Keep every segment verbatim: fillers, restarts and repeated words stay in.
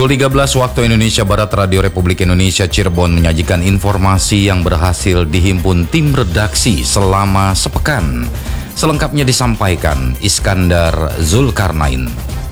Pukul tiga belas waktu Indonesia Barat, Radio Republik Indonesia Cirebon menyajikan informasi yang berhasil dihimpun tim redaksi selama sepekan. Selengkapnya disampaikan Iskandar Zulkarnain.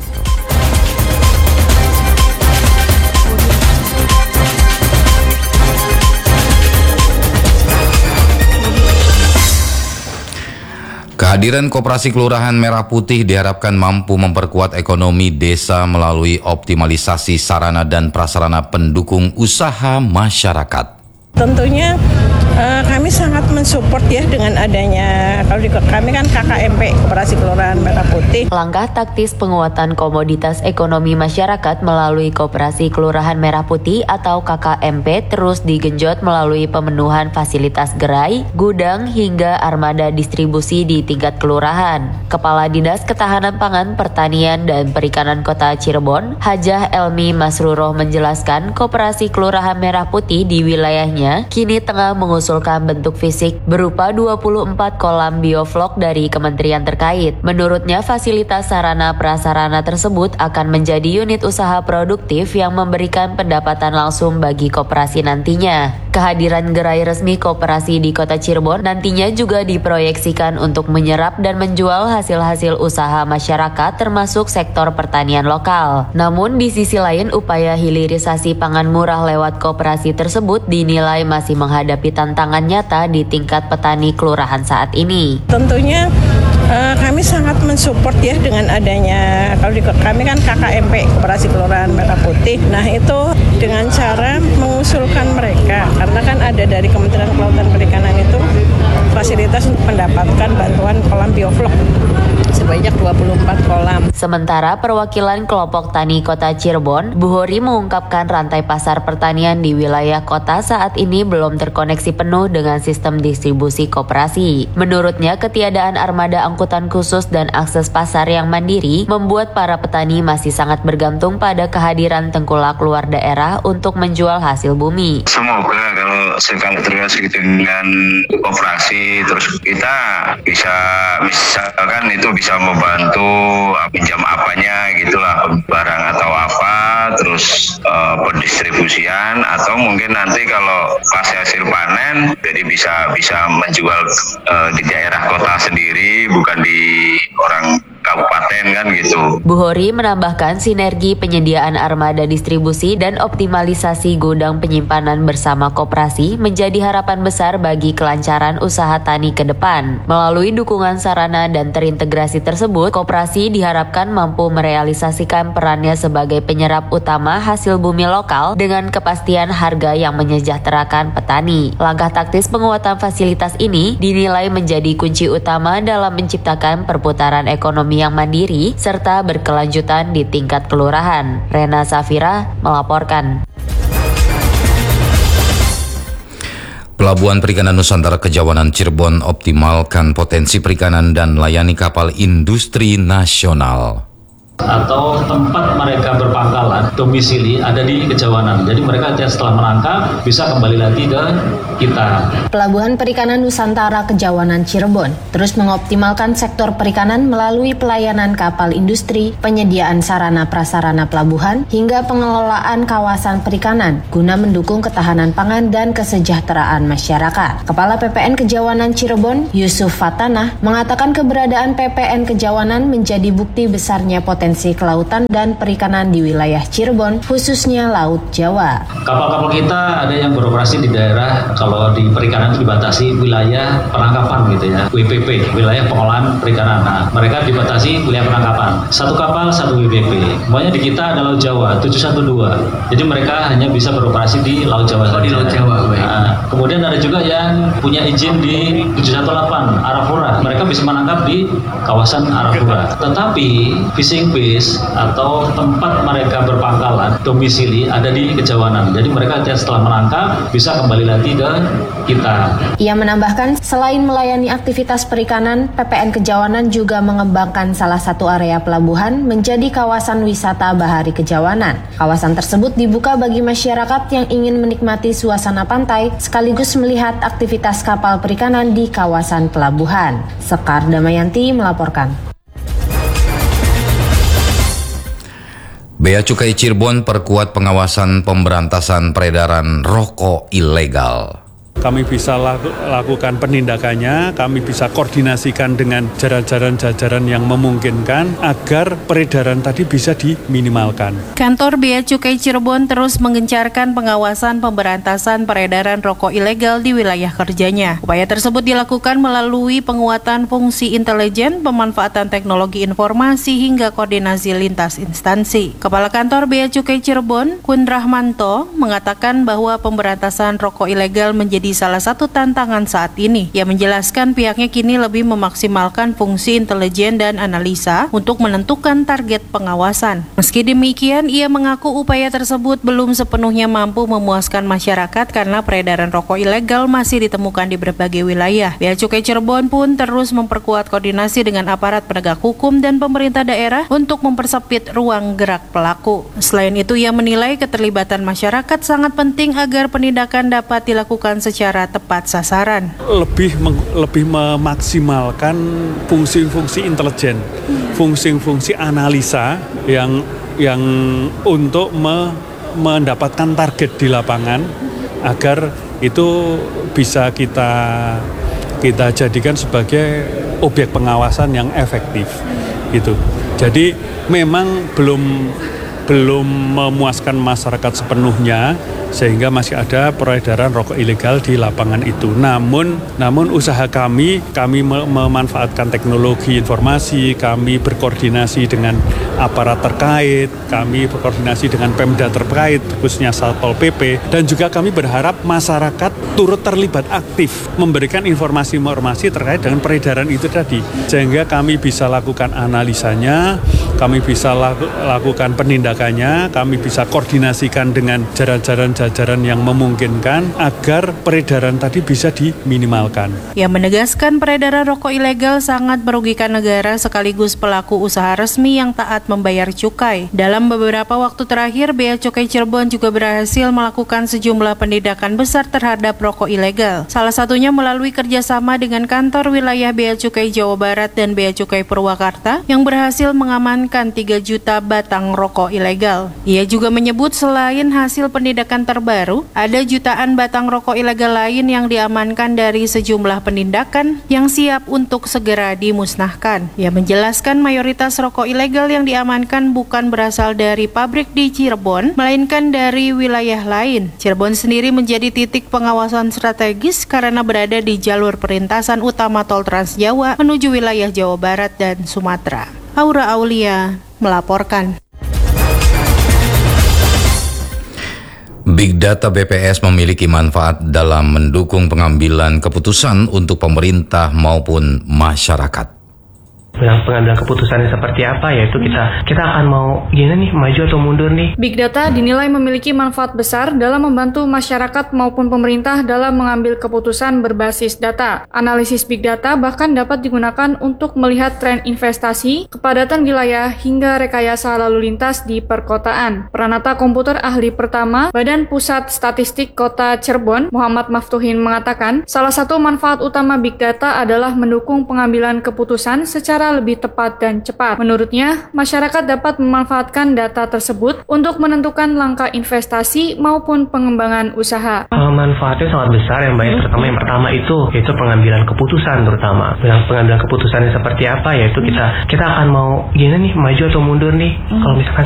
Kehadiran Koperasi Kelurahan Merah Putih diharapkan mampu memperkuat ekonomi desa melalui optimalisasi sarana dan prasarana pendukung usaha masyarakat. Tentunya uh, kami sangat mensupport ya dengan adanya, kalau di kami kan K K M P, Koperasi Kelurahan Merah Putih. Langkah taktis penguatan komoditas ekonomi masyarakat melalui Koperasi Kelurahan Merah Putih atau K K M P terus digenjot melalui pemenuhan fasilitas gerai, gudang hingga armada distribusi di tingkat kelurahan. Kepala Dinas Ketahanan Pangan, Pertanian dan Perikanan Kota Cirebon, Hajah Elmi Masruroh menjelaskan Koperasi Kelurahan Merah Putih di wilayahnya kini tengah mengusulkan bentuk fisik berupa dua puluh empat kolam bioflok dari kementerian terkait. Menurutnya, fasilitas sarana prasarana tersebut akan menjadi unit usaha produktif yang memberikan pendapatan langsung bagi koperasi nantinya. Kehadiran gerai resmi koperasi di Kota Cirebon nantinya juga diproyeksikan untuk menyerap dan menjual hasil-hasil usaha masyarakat termasuk sektor pertanian lokal. Namun di sisi lain, upaya hilirisasi pangan murah lewat koperasi tersebut dinilai masih menghadapi tantangan nyata di tingkat petani kelurahan saat ini. Tentunya uh, kami sangat mensupport ya dengan adanya, kalau di kami kan K K M P, Koperasi Kelurahan Merah Putih. Nah itu dengan cara mengusulkan mereka, karena kan ada dari Kementerian Kelautan Perikanan itu fasilitas untuk mendapatkan bantuan kolam bioflok sebanyak dua puluh empat kolam. Sementara perwakilan kelompok tani Kota Cirebon, Bu Hori mengungkapkan rantai pasar pertanian di wilayah kota saat ini belum terkoneksi penuh dengan sistem distribusi koperasi. Menurutnya, ketiadaan armada angkutan khusus dan akses pasar yang mandiri membuat para petani masih sangat bergantung pada kehadiran tengkulak luar daerah untuk menjual hasil bumi. Semoga kalau sekali terkoneksi dengan koperasi, terus kita bisa misalkan itu bisa membantu pinjam apanya gitulah, barang atau apa, terus uh, pendistribusian, atau mungkin nanti kalau pas hasil panen jadi bisa bisa menjual uh, di daerah kota sendiri, bukan di orang kabupaten kan gitu. Bu Hori menambahkan sinergi penyediaan armada distribusi dan optimalisasi gudang penyimpanan bersama koperasi menjadi harapan besar bagi kelancaran usaha tani ke depan. Melalui dukungan sarana dan terintegrasi tersebut, koperasi diharapkan mampu merealisasikan perannya sebagai penyerap utama hasil bumi lokal dengan kepastian harga yang menyejahterakan petani. Langkah taktis penguatan fasilitas ini dinilai menjadi kunci utama dalam menciptakan perputaran ekonomi yang mandiri serta berkelanjutan di tingkat kelurahan. Rena Safira melaporkan. Pelabuhan Perikanan Nusantara Kejawanan Cirebon optimalkan potensi perikanan dan layani kapal industri nasional. Atau tempat mereka berpangkalan, domisili ada di Kejawanan. Jadi mereka setelah menangkap bisa kembali lagi ke kita. Pelabuhan Perikanan Nusantara Kejawanan Cirebon terus mengoptimalkan sektor perikanan melalui pelayanan kapal industri, penyediaan sarana prasarana pelabuhan, hingga pengelolaan kawasan perikanan guna mendukung ketahanan pangan dan kesejahteraan masyarakat. Kepala P P N Kejawanan Cirebon, Yusuf Fatanah, mengatakan keberadaan P P N Kejawanan menjadi bukti besarnya potensi kelautan dan perikanan di wilayah Cirebon, khususnya Laut Jawa. Kapal-kapal kita ada yang beroperasi di daerah, kalau di perikanan itu dibatasi wilayah penangkapan gitu ya, W P P, wilayah pengolahan perikanan. Nah, mereka dibatasi wilayah penangkapan. Satu kapal, satu W P P. Semuanya di kita ada Laut Jawa, tujuh satu dua. Jadi mereka hanya bisa beroperasi di Laut Jawa. Oh, di Laut Jawa. Nah, kemudian ada juga yang punya izin di tujuh satu delapan, Arafura. Mereka bisa menangkap di kawasan Arafura. Tetapi fishing base atau tempat mereka berpangkalan, domisili ada di Kejawanan. Jadi mereka setelah menangkap bisa kembali lagi ke kita. Ia menambahkan, selain melayani aktivitas perikanan, P P N Kejawanan juga mengembangkan salah satu area pelabuhan menjadi kawasan wisata Bahari Kejawanan. Kawasan tersebut dibuka bagi masyarakat yang ingin menikmati suasana pantai sekaligus melihat aktivitas kapal perikanan di kawasan pelabuhan. Sekar Damayanti melaporkan. Bea Cukai Cirebon perkuat pengawasan pemberantasan peredaran rokok ilegal. Kami bisa laku, lakukan penindakannya, kami bisa koordinasikan dengan jajaran-jajaran yang memungkinkan agar peredaran tadi bisa diminimalkan. Kantor Bea Cukai Cirebon terus menggencarkan pengawasan pemberantasan peredaran rokok ilegal di wilayah kerjanya. Upaya tersebut dilakukan melalui penguatan fungsi intelijen, pemanfaatan teknologi informasi hingga koordinasi lintas instansi. Kepala Kantor Bea Cukai Cirebon, Kun Rahmanto, mengatakan bahwa pemberantasan rokok ilegal menjadi salah satu tantangan saat ini. Ia menjelaskan pihaknya kini lebih memaksimalkan fungsi intelijen dan analisa untuk menentukan target pengawasan. Meski demikian, ia mengaku upaya tersebut belum sepenuhnya mampu memuaskan masyarakat karena peredaran rokok ilegal masih ditemukan di berbagai wilayah. Bea Cukai Cirebon pun terus memperkuat koordinasi dengan aparat penegak hukum dan pemerintah daerah untuk mempersempit ruang gerak pelaku. Selain itu, ia menilai keterlibatan masyarakat sangat penting agar penindakan dapat dilakukan secara secara tepat sasaran. Lebih meng, lebih memaksimalkan fungsi-fungsi intelijen, fungsi-fungsi analisa yang yang untuk me, mendapatkan target di lapangan agar itu bisa kita kita jadikan sebagai objek pengawasan yang efektif. Gitu. Jadi memang belum belum memuaskan masyarakat sepenuhnya, sehingga masih ada peredaran rokok ilegal di lapangan itu. Namun, namun usaha kami, kami memanfaatkan teknologi informasi, kami berkoordinasi dengan aparat terkait, kami berkoordinasi dengan Pemda terkait, khususnya Satpol P P, dan juga kami berharap masyarakat turut terlibat aktif memberikan informasi-informasi terkait dengan peredaran itu tadi, sehingga kami bisa lakukan analisanya, kami bisa laku, lakukan penindakannya, kami bisa koordinasikan dengan jajaran-jajaran yang memungkinkan agar peredaran tadi bisa diminimalkan. Ia menegaskan peredaran rokok ilegal sangat merugikan negara sekaligus pelaku usaha resmi yang taat membayar cukai. Dalam beberapa waktu terakhir, Bea Cukai Cirebon juga berhasil melakukan sejumlah penindakan besar terhadap rokok ilegal. Salah satunya melalui kerjasama dengan kantor wilayah Bea Cukai Jawa Barat dan Bea Cukai Purwakarta yang berhasil mengamankan tiga juta batang rokok ilegal. Ia juga menyebut selain hasil penindakan terbaru, ada jutaan batang rokok ilegal lain yang diamankan dari sejumlah penindakan yang siap untuk segera dimusnahkan. Ia menjelaskan mayoritas rokok ilegal yang diamankan bukan berasal dari pabrik di Cirebon, melainkan dari wilayah lain. Cirebon sendiri menjadi titik pengawasan strategis karena berada di jalur perlintasan utama Tol Trans Jawa menuju wilayah Jawa Barat dan Sumatera. Aura Aulia melaporkan. Big Data B P S memiliki manfaat dalam mendukung pengambilan keputusan untuk pemerintah maupun masyarakat. Yang pengambilan keputusannya seperti apa, yaitu kita kita akan mau gimana nih, maju atau mundur nih. Big Data dinilai memiliki manfaat besar dalam membantu masyarakat maupun pemerintah dalam mengambil keputusan berbasis data. Analisis Big Data bahkan dapat digunakan untuk melihat tren investasi, kepadatan wilayah, hingga rekayasa lalu lintas di perkotaan. Pranata komputer ahli pertama Badan Pusat Statistik Kota Cirebon, Muhammad Maftuhin, mengatakan salah satu manfaat utama Big Data adalah mendukung pengambilan keputusan secara lebih tepat dan cepat. Menurutnya, masyarakat dapat memanfaatkan data tersebut untuk menentukan langkah investasi maupun pengembangan usaha. Uh, manfaatnya sangat besar yang baik, terutama yang pertama itu yaitu pengambilan keputusan, terutama yang pengambilan keputusannya seperti apa, yaitu kita kita akan mau gimana nih, maju atau mundur nih. Kalau misalkan